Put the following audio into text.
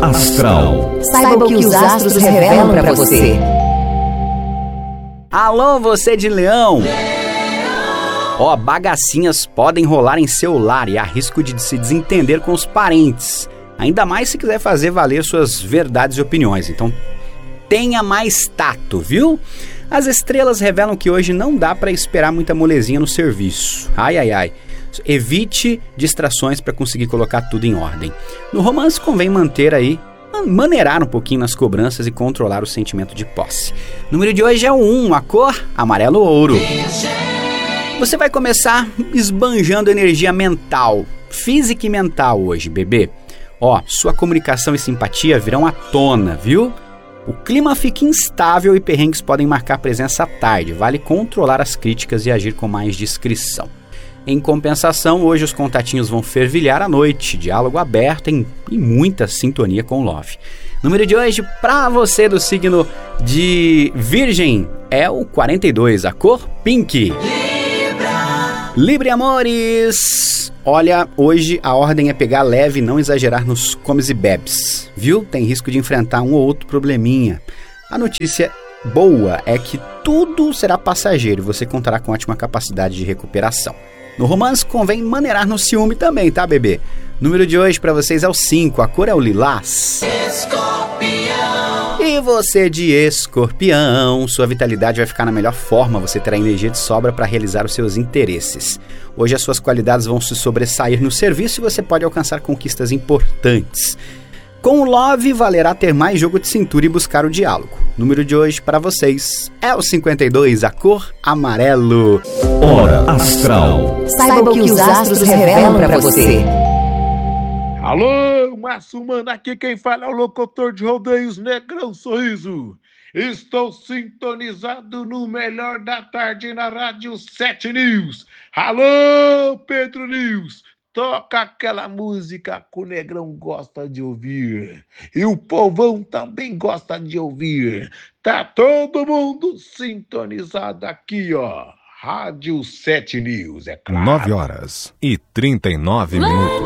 Astral. Saiba o que os astros revelam para você. Alô, você de Leão! Ó, bagacinhas podem rolar em seu lar e há risco de se desentender com os parentes. Ainda mais se quiser fazer valer suas verdades e opiniões. Então, tenha mais tato, viu? As estrelas revelam que hoje não dá para esperar muita molezinha no serviço. Ai, ai, ai. Evite distrações para conseguir colocar tudo em ordem. No romance convém maneirar um pouquinho nas cobranças e controlar o sentimento de posse. O número de hoje é o 1, a cor amarelo ouro. Você vai começar esbanjando energia mental, física e mental hoje, bebê. Ó, sua comunicação e simpatia virão à tona, viu? O clima fica instável e perrengues podem marcar presença à tarde. Vale controlar as críticas e agir com mais discrição. Em compensação, hoje os contatinhos vão fervilhar à noite, diálogo aberto e muita sintonia com o Love. Número de hoje, para você do signo de Virgem, é o 42, a cor pink. Libre amores! Olha, hoje a ordem é pegar leve e não exagerar nos comes e bebes, viu? Tem risco de enfrentar um ou outro probleminha. A notícia boa é que tudo será passageiro e você contará com ótima capacidade de recuperação. No romance convém maneirar no ciúme também, tá, bebê? O número de hoje pra vocês é o 5, a cor é o lilás. Escorpião! E você de Escorpião, sua vitalidade vai ficar na melhor forma, você terá energia de sobra para realizar os seus interesses. Hoje as suas qualidades vão se sobressair no serviço e você pode alcançar conquistas importantes. Com o Love, valerá ter mais jogo de cintura e buscar o diálogo. O número de hoje para vocês é o 52, a cor amarelo. Hora Astral. Saiba o que os astros revelam para você. Alô, Márcio Mano, aqui quem fala é o locutor de rodeios Negrão Sorriso. Estou sintonizado no melhor da tarde na Rádio 7 News. Alô, Pedro News. Toca aquela música que o Negrão gosta de ouvir. E o povão também gosta de ouvir. Tá todo mundo sintonizado aqui, ó. Rádio 7 News, é claro. 9h39.